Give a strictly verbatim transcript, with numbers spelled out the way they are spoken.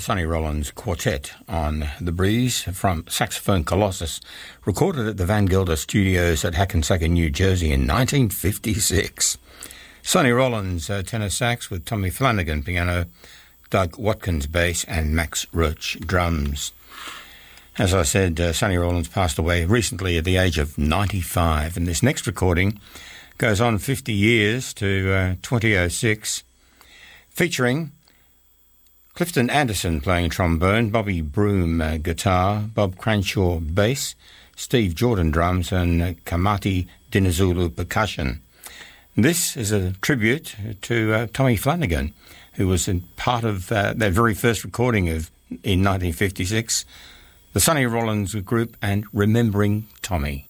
Sonny Rollins Quartet on The Breeze from Saxophone Colossus, recorded at the Van Gelder Studios at Hackensack, New Jersey in nineteen fifty-six. Sonny Rollins uh, tenor sax with Tommy Flanagan piano, Doug Watkins bass and Max Roach drums. As I said, uh, Sonny Rollins passed away recently at the age of ninety-five, and this next recording goes on fifty years to uh, twenty oh six, featuring Clifton Anderson playing trombone, Bobby Broom uh, guitar, Bob Cranshaw bass, Steve Jordan drums and uh, Kamati Dinizulu percussion. This is a tribute to uh, Tommy Flanagan, who was in part of uh, their very first recording of in nineteen fifty-six, the Sonny Rollins Group and Remembering Tommy.